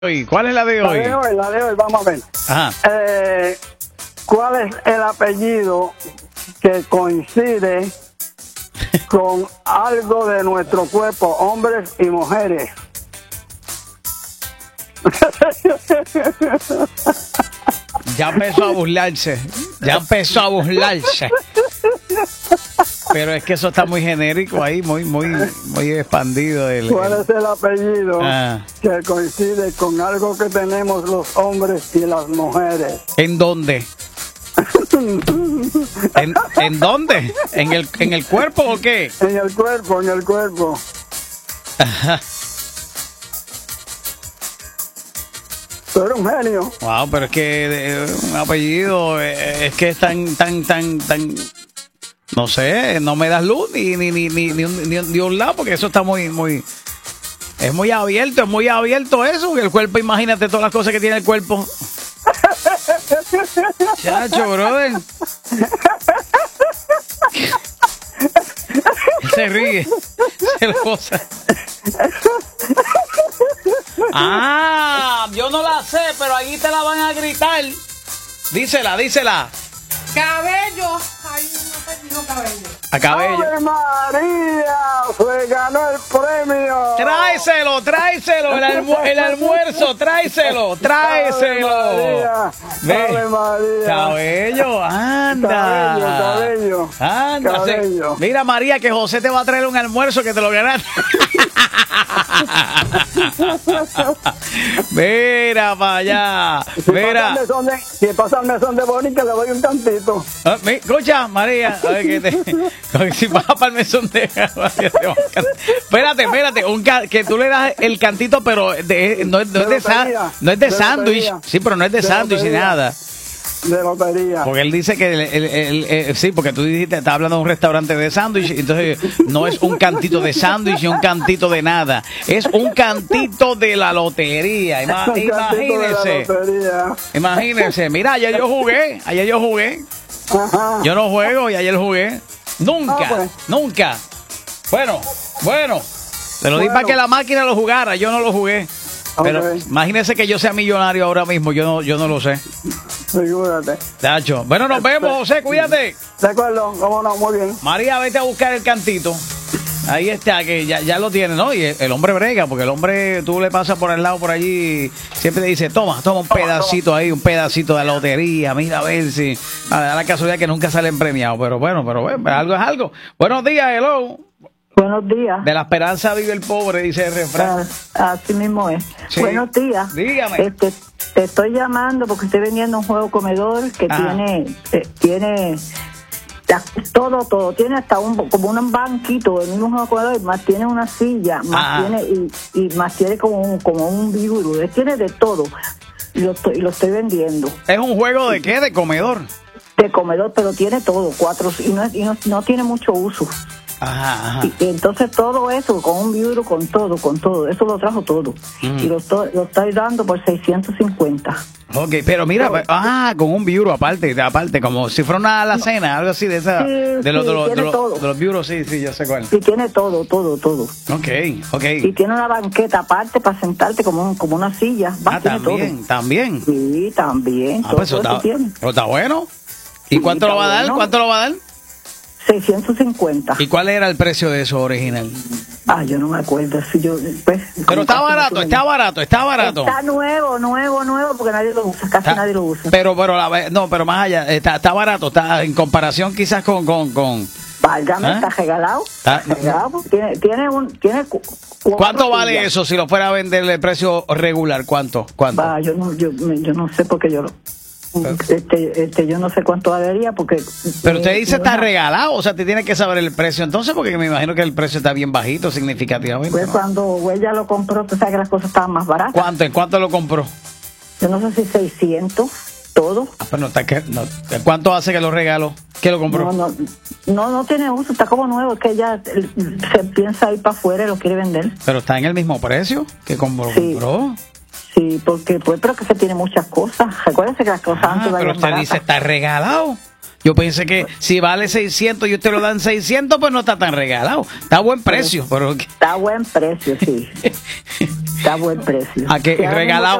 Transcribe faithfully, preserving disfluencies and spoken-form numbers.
hoy? ¿Cuál es la de hoy? La de hoy, la de hoy, vamos a ver. Ajá. Eh, ¿Cuál es el apellido que coincide con algo de nuestro cuerpo, hombres y mujeres? Ya empezó a burlarse. Ya empezó a burlarse. Pero es que eso está muy genérico ahí, muy, muy, muy expandido. El, ¿Cuál es el apellido ah. que coincide con algo que tenemos los hombres y las mujeres? ¿En dónde? ¿En, ¿En dónde? ¿En el, ¿En el cuerpo o qué? En el cuerpo, en el cuerpo. Ajá. Tú eres un genio. Wow, pero es que eh, un apellido eh, es que es tan, tan, tan, tan... No sé, no me das luz ni, ni, ni, ni, ni, un, ni, ni un lado, porque eso está muy, muy... Es muy abierto, es muy abierto eso, que el cuerpo, imagínate todas las cosas que tiene el cuerpo. Chacho, brother. Se ríe. Se lo goza. Ah, yo no la sé, pero ahí te la van a gritar. Dísela, dísela. Cabello. Ay, no te digo cabello. A cabello. ¡Ave María! ¡Se ganó el premio! Tráeselo, tráeselo, el, almu el almuerzo, tráeselo, tráeselo. ¡Ave María! Ve. ¡Ave María! Cabello, anda. Cabello, cabello. Anda. Cabello. Se, mira, María, que José te va a traer un almuerzo que te lo ganaste. Mira para allá. Si Mira. pasa el mesón de, si pasa el mesón de Bonica, le doy un cantito. Ah, me, escucha, María. A ver, que te, si vas para el mesón de. Espérate, espérate. Un ca, que tú le das el cantito, pero de, no, no, no, de es de no es de, de sándwich. Sí, pero no es de, de sándwich ni nada. De lotería. Porque él dice que el, el, el, el, sí, porque tú dijiste, estás hablando de un restaurante de sándwich, entonces no es un cantito de sándwich ni un cantito de nada, es un cantito de la lotería. Ima, un imagínese, de la lotería. Imagínese, mira, ayer yo jugué, ayer yo jugué, Ajá. yo no juego y ayer jugué, nunca, ah, pues. nunca. Bueno, bueno, te lo bueno. di para que la máquina lo jugara, yo no lo jugué. Pero okay. Imagínese que yo sea millonario ahora mismo, yo no, yo no lo sé. Figúrate. Tacho. Bueno, nos vemos, José, cuídate. De acuerdo, cómo no, muy bien. María, vete a buscar el cantito. Ahí está, que ya, ya lo tiene, ¿no? Y el, el hombre brega, porque el hombre, tú le pasas por el lado por allí, siempre te dice, toma, toma un toma, pedacito toma. ahí, un pedacito de la lotería, mira a ver si... A ver, da la casualidad que nunca salen premiados, pero bueno, pero bueno, algo es algo. Buenos días, hello. Buenos días. De la esperanza vive el pobre, dice el refrán. Ah, así mismo es. Sí. Buenos días. Dígame. Este, te estoy llamando porque estoy vendiendo un juego comedor que ah. tiene eh, tiene la, todo, todo. Tiene hasta un como un banquito, el mismo juego comedor, más tiene una silla, más ah. tiene y, y más tiene como un, como un bigurú. Tiene de todo. Y lo estoy, lo estoy vendiendo. ¿Es un juego de qué? ¿De comedor? De comedor, pero tiene todo, cuatro, y no, y no, no tiene mucho uso. Ajá, ajá. Y, y entonces todo eso, con un vidrio, con todo, con todo, eso lo trajo todo. Mm. Y lo, estoy, lo estoy dando por seiscientos cincuenta. Ok, pero mira, pero, ah, con un biuro aparte, aparte, como si fuera una alacena, algo así de esa, sí, de, sí, los, de, los, de, los, todo. de los biuros, sí, sí, yo sé cuál. Y tiene todo, todo, todo. Ok, ok. Y tiene una banqueta aparte para sentarte como, un, como una silla. Va, ah, también, todo. también. Sí, también. Ah, todo pues eso está, tiene. Pero está bueno. ¿Y sí, cuánto lo va a dar? Bueno. ¿Cuánto lo va a dar? seiscientos cincuenta. ¿Y cuál era el precio de eso original? Ah, yo no me acuerdo. Si yo, pues, pero está barato, no está barato, está barato. Está nuevo, nuevo, nuevo, porque nadie lo usa, casi está, nadie lo usa. Pero, pero, la, no, pero más allá, está, está barato, está en comparación quizás con... con, con Válgame, ¿eh? Está regalado. Está, está regalado. Tiene, tiene un... Tiene ¿Cuánto vale días. eso si lo fuera a vender el precio regular? ¿Cuánto? ¿Cuánto? Va, yo no, yo, yo no sé porque yo lo... Este, este, yo no sé cuánto valería porque... Pero usted dice está regalado, o sea, te tiene que saber el precio entonces, porque me imagino que el precio está bien bajito, significativamente. Pues ¿no? Cuando ella lo compró, tú sabes que las cosas estaban más baratas. ¿Cuánto? ¿En cuánto lo compró? Yo no sé si seiscientos, todo. Ah, pero no está que... No, ¿cuánto hace que lo regaló? ¿Qué lo compró? No, no, no, no tiene uso, está como nuevo, es que ella se piensa ir para afuera y lo quiere vender. ¿Pero está en el mismo precio que compró? Sí. Sí, porque pues, pero que se tiene muchas cosas. Recuérdense que las cosas ah, antes pero usted baratas. dice está regalado. Yo pensé que si vale seiscientos y usted lo dan seiscientos, pues no está tan regalado. Está a buen precio. Pero... Está a buen precio, sí. Está a buen precio. A que regalado.